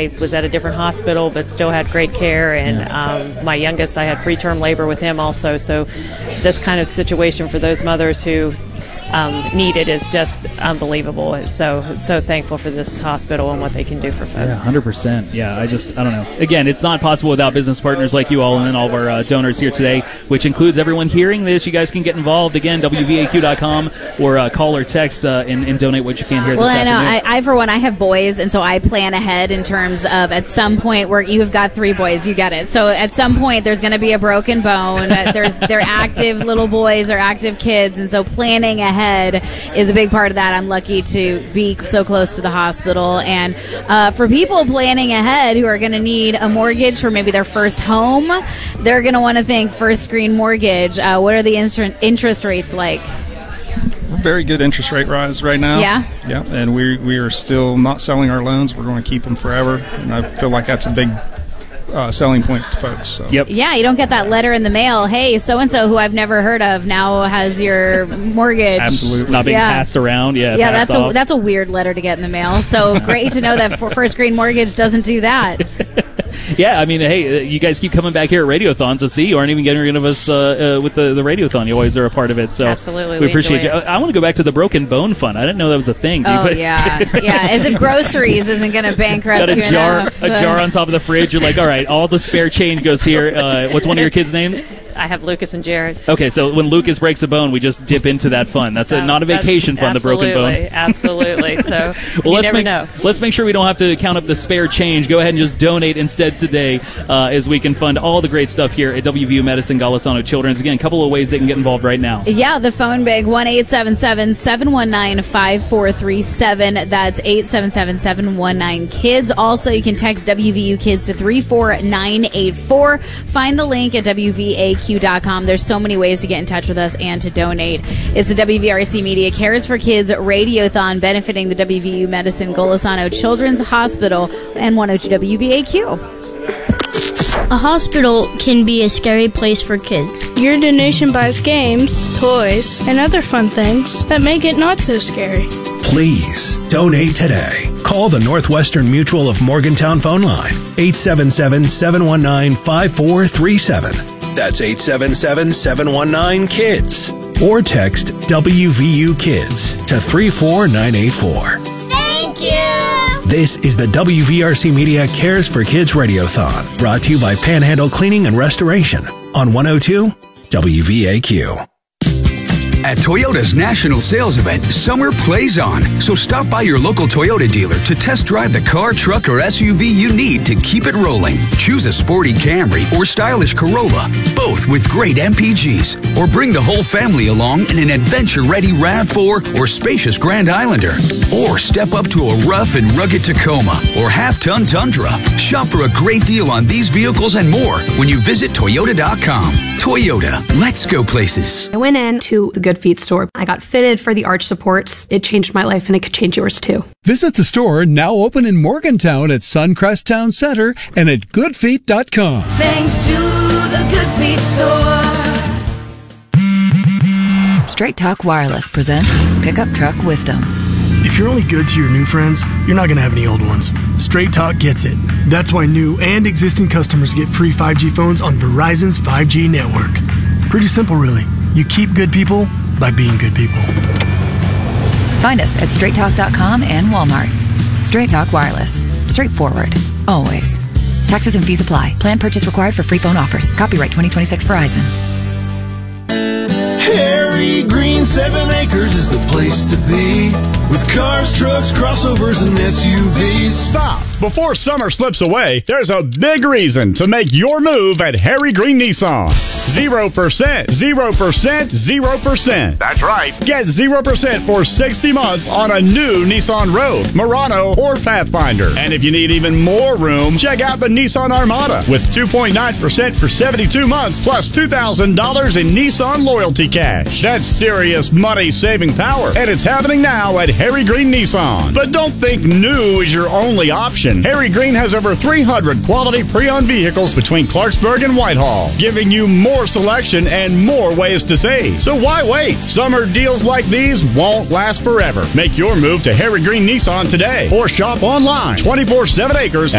I was at a different hospital, but still had great care. And my youngest, I had preterm labor with him also. So this kind of situation for those mothers who need it is just unbelievable. So thankful for this hospital and what they can do for folks. Yeah, 100%. Yeah, I don't know. Again, it's not possible without business partners like you all and then all of our donors here today, which includes everyone hearing this. You guys can get involved. Again, WVAQ.com or call or text and donate what you can here this afternoon. Well, I know. I, for one, I have boys, and so I plan ahead in terms of at some point where you've got 3 boys, you get it. So at some point there's going to be a broken bone. They're active little boys or active kids, and so planning ahead is a big part of that. I'm lucky to be so close to the hospital. And for people planning ahead who are going to need a mortgage for maybe their first home, they're going to want to think First Screen Mortgage. What are the interest rates like? Very good interest rate rise right now. Yeah? Yeah, and we are still not selling our loans. We're going to keep them forever, and I feel like that's a big selling point to folks. So. Yep. Yeah, you don't get that letter in the mail. Hey, so-and-so who I've never heard of now has your mortgage. Absolutely. Not being passed around. Yeah, that's a weird letter to get in the mail. So great to know that First Green Mortgage doesn't do that. Yeah, I mean, hey, you guys keep coming back here at Radiothon, so see, you aren't even getting rid of us with the Radiothon. You always are a part of it, so absolutely, we appreciate you. I want to go back to the Broken Bone Fund. I didn't know that was a thing. Yeah. As if groceries isn't going to bankrupt you enough. A jar on top of the fridge. You're like, all right, all the spare change goes here. What's one of your kids' names? I have Lucas and Jared. Okay, so when Lucas breaks a bone, we just dip into that fund. That's not a vacation fund, the Broken Bone. Absolutely. So well, never know. Let's make sure we don't have to count up the spare change. Go ahead and just donate instead today as we can fund all the great stuff here at WVU Medicine Golisano Children's. Again, a couple of ways they can get involved right now. Yeah, the phone big, 1-877-719-5437. That's 877-719-KIDS. Also, you can text WVU Kids to 34984. Find the link at WVAQ.com. There's so many ways to get in touch with us and to donate. It's the WVRC Media Cares for Kids Radiothon benefiting the WVU Medicine Golisano Children's Hospital and 102 WVAQ. A hospital can be a scary place for kids. Your donation buys games, toys, and other fun things that make it not so scary. Please donate today. Call the Northwestern Mutual of Morgantown phone line, 877-719-5437. That's 877-719-KIDS. Or text WVU Kids to 34984. Thank you! This is the WVRC Media Cares for Kids Radiothon, brought to you by Panhandle Cleaning and Restoration on 102 WVAQ. At Toyota's national sales event, summer plays on. So stop by your local Toyota dealer to test drive the car, truck, or SUV you need to keep it rolling. Choose a sporty Camry or stylish Corolla, both with great MPGs. Or bring the whole family along in an adventure-ready RAV4 or spacious Grand Islander. Or step up to a rough and rugged Tacoma or half-ton Tundra. Shop for a great deal on these vehicles and more when you visit Toyota.com. Toyota, let's go places. I went in to the Good Feet store. I got fitted for the arch supports. It changed my life and it could change yours too. Visit the store, now open in Morgantown at Suncrest Town Center and at goodfeet.com. Thanks to the Good Feet store. Straight Talk Wireless presents Pickup Truck Wisdom. If you're only good to your new friends, you're not going to have any old ones. Straight Talk gets it. That's why new and existing customers get free 5G phones on Verizon's 5G network. Pretty simple, really. You keep good people by being good people. Find us at straighttalk.com and Walmart. Straight Talk Wireless. Straightforward. Always. Taxes and fees apply. Plan purchase required for free phone offers. Copyright 2026 Verizon. Harry Green 7 Acres is the place to be. With cars, trucks, crossovers, and SUVs. Stop! Before summer slips away, there's a big reason to make your move at Harry Green Nissan. 0%, 0%, 0%. That's right. Get 0% for 60 months on a new Nissan Rogue, Murano, or Pathfinder. And if you need even more room, check out the Nissan Armada with 2.9% for 72 months plus $2,000 in Nissan loyalty cash. That's serious money-saving power, and it's happening now at Harry Green Nissan. But don't think new is your only option. Harry Green has over 300 quality pre-owned vehicles between Clarksburg and Whitehall, giving you more selection and more ways to save. So why wait? Summer deals like these won't last forever. Make your move to Harry Green Nissan today or shop online 24/7 Acres